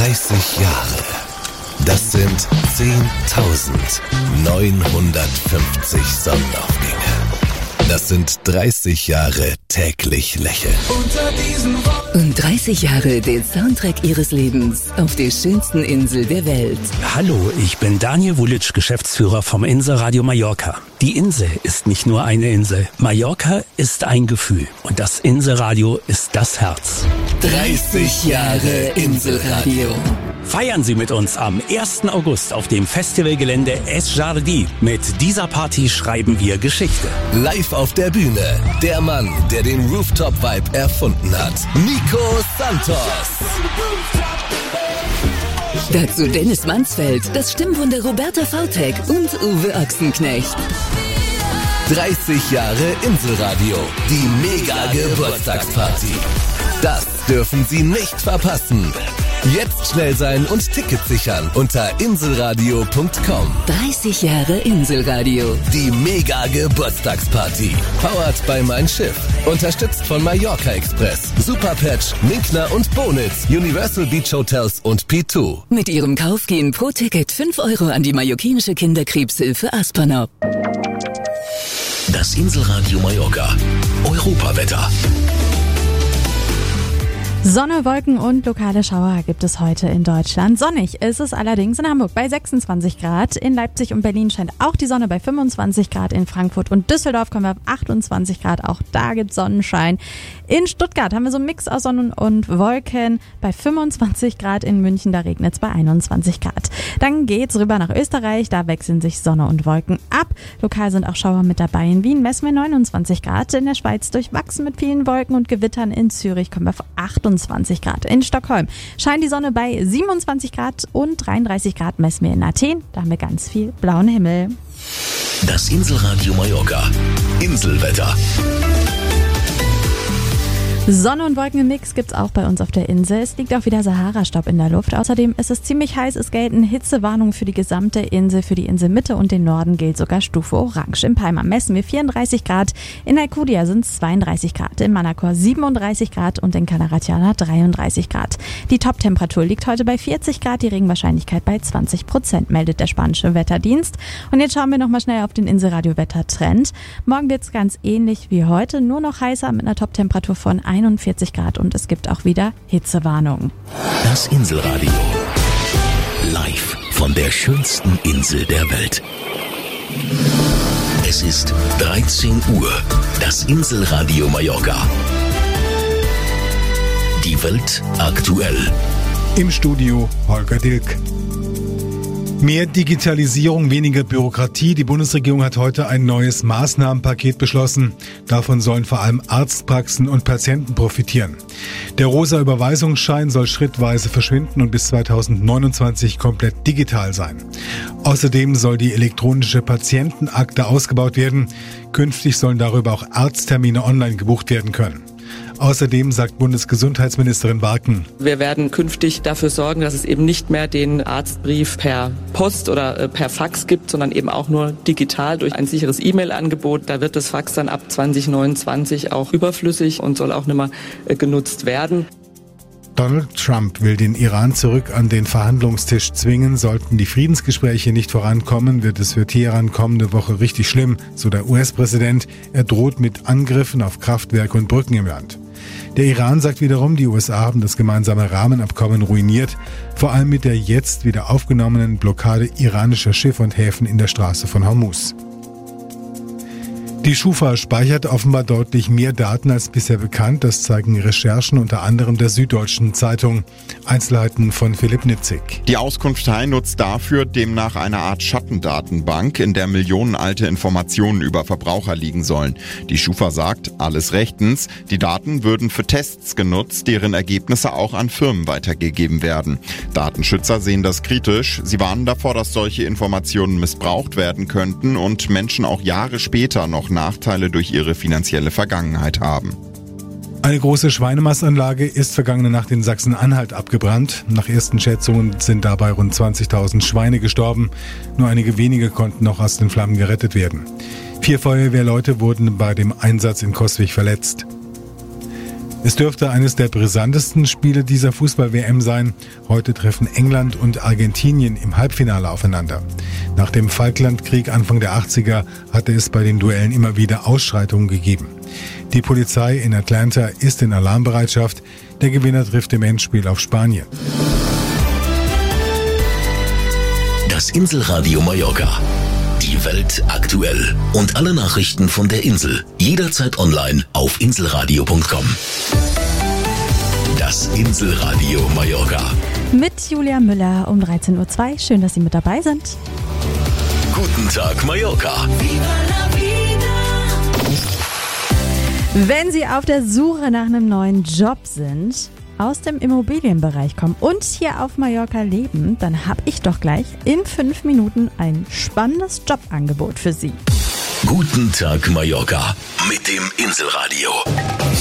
30 Jahre. Das sind 10.950 Sonnenaufgänge. Das sind 30 Jahre täglich lächeln. Und 30 Jahre den Soundtrack Ihres Lebens auf der schönsten Insel der Welt. Hallo, ich bin Daniel Wulitsch, Geschäftsführer vom Inselradio Mallorca. Die Insel ist nicht nur eine Insel. Mallorca ist ein Gefühl. Und das Inselradio ist das Herz. 30 Jahre Inselradio. Feiern Sie mit uns am 1. August auf dem Festivalgelände Es Jardí. Mit dieser Party schreiben wir Geschichte. Live auf der Bühne, der Mann, der den Rooftop-Vibe erfunden hat. Nico Santos. Dazu Dennis Mansfeld, das Stimmwunder Roberta Vautek und Uwe Ochsenknecht. 30 Jahre Inselradio, die Mega-Geburtstagsparty. Das dürfen Sie nicht verpassen. Jetzt schnell sein und Tickets sichern unter inselradio.com. 30 Jahre Inselradio. Die Mega-Geburtstagsparty. Powered by Mein Schiff. Unterstützt von Mallorca Express, Superpatch, Minkner und Bonitz, Universal Beach Hotels und P2. Mit Ihrem Kauf gehen pro Ticket 5 € an die mallorquinische Kinderkrebshilfe Aspernop. Das Inselradio Mallorca. Europawetter. Sonne, Wolken und lokale Schauer gibt es heute in Deutschland. Sonnig ist es allerdings in Hamburg bei 26 Grad. In Leipzig und Berlin scheint auch die Sonne bei 25 Grad. In Frankfurt und Düsseldorf kommen wir auf 28 Grad. Auch da gibt es Sonnenschein. In Stuttgart haben wir so einen Mix aus Sonne und Wolken bei 25 Grad. In München, da regnet es bei 21 Grad. Dann geht's rüber nach Österreich. Da wechseln sich Sonne und Wolken ab. Lokal sind auch Schauer mit dabei. In Wien messen wir 29 Grad. In der Schweiz durchwachsen mit vielen Wolken und Gewittern. In Zürich kommen wir auf 28 Grad. In Stockholm scheint die Sonne bei 27 Grad und 33 Grad messen wir in Athen. Da haben wir ganz viel blauen Himmel. Das Inselradio Mallorca. Inselwetter. Sonne und Wolken im Mix gibt's auch bei uns auf der Insel. Es liegt auch wieder Sahara-Staub in der Luft. Außerdem ist es ziemlich heiß. Es gelten Hitzewarnungen für die gesamte Insel. Für die Inselmitte und den Norden gilt sogar Stufe Orange. In Palma messen wir 34 Grad. In Alcudia sind es 32 Grad. In Manacor 37 Grad und in Canaratiana 33 Grad. Die Top-Temperatur liegt heute bei 40 Grad. Die Regenwahrscheinlichkeit bei 20%, meldet der spanische Wetterdienst. Und jetzt schauen wir nochmal schnell auf den Inselradio-Wettertrend. Morgen wird's ganz ähnlich wie heute, nur noch heißer mit einer Top-Temperatur von 41 Grad und es gibt auch wieder Hitzewarnungen. Das Inselradio. Live von der schönsten Insel der Welt. Es ist 13 Uhr. Das Inselradio Mallorca. Die Welt aktuell. Im Studio Holger Dilk. Mehr Digitalisierung, weniger Bürokratie. Die Bundesregierung hat heute ein neues Maßnahmenpaket beschlossen. Davon sollen vor allem Arztpraxen und Patienten profitieren. Der rosa Überweisungsschein soll schrittweise verschwinden und bis 2029 komplett digital sein. Außerdem soll die elektronische Patientenakte ausgebaut werden. Künftig sollen darüber auch Arzttermine online gebucht werden können. Außerdem sagt Bundesgesundheitsministerin Barken: Wir werden künftig dafür sorgen, dass es eben nicht mehr den Arztbrief per Post oder per Fax gibt, sondern eben auch nur digital durch ein sicheres E-Mail-Angebot. Da wird das Fax dann ab 2029 auch überflüssig und soll auch nicht mehr genutzt werden. Donald Trump will den Iran zurück an den Verhandlungstisch zwingen. Sollten die Friedensgespräche nicht vorankommen, wird es für Teheran kommende Woche richtig schlimm, so der US-Präsident. Er droht mit Angriffen auf Kraftwerke und Brücken im Land. Der Iran sagt wiederum, die USA haben das gemeinsame Rahmenabkommen ruiniert, vor allem mit der jetzt wieder aufgenommenen Blockade iranischer Schiffe und Häfen in der Straße von Hormuz. Die Schufa speichert offenbar deutlich mehr Daten als bisher bekannt. Das zeigen Recherchen unter anderem der Süddeutschen Zeitung. Einzelheiten von Philipp Nitzig. Die Auskunftei nutzt dafür demnach eine Art Schattendatenbank, in der millionenalte Informationen über Verbraucher liegen sollen. Die Schufa sagt, alles rechtens. Die Daten würden für Tests genutzt, deren Ergebnisse auch an Firmen weitergegeben werden. Datenschützer sehen das kritisch. Sie warnen davor, dass solche Informationen missbraucht werden könnten und Menschen auch Jahre später noch Nachteile durch ihre finanzielle Vergangenheit haben. Eine große Schweinemastanlage ist vergangene Nacht in Sachsen-Anhalt abgebrannt. Nach ersten Schätzungen sind dabei rund 20.000 Schweine gestorben. Nur einige wenige konnten noch aus den Flammen gerettet werden. 4 Feuerwehrleute wurden bei dem Einsatz in Coswig verletzt. Es dürfte eines der brisantesten Spiele dieser Fußball-WM sein. Heute treffen England und Argentinien im Halbfinale aufeinander. Nach dem Falklandkrieg Anfang der 80er hatte es bei den Duellen immer wieder Ausschreitungen gegeben. Die Polizei in Atlanta ist in Alarmbereitschaft. Der Gewinner trifft im Endspiel auf Spanien. Das Inselradio Mallorca. Die Welt aktuell. Und alle Nachrichten von der Insel. Jederzeit online auf inselradio.com. Das Inselradio Mallorca. Mit Julia Müller um 13.02 Uhr. Schön, dass Sie mit dabei sind. Guten Tag, Mallorca. Wenn Sie auf der Suche nach einem neuen Job sind, aus dem Immobilienbereich kommen und hier auf Mallorca leben, dann habe ich doch gleich in 5 Minuten ein spannendes Jobangebot für Sie. Guten Tag, Mallorca. Mit dem Inselradio.